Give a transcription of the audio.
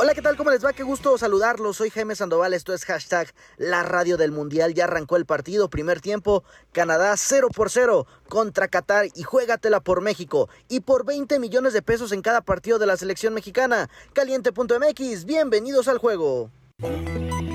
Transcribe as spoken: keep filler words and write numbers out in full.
Hola, ¿qué tal? ¿Cómo les va? Qué gusto saludarlos. Soy Jaime Sandoval, esto es hashtag La Radio del Mundial. Ya arrancó el partido, primer tiempo, Canadá cero por cero contra Qatar y juégatela por México y por veinte millones de pesos en cada partido de la selección mexicana. Caliente punto m x, bienvenidos al juego.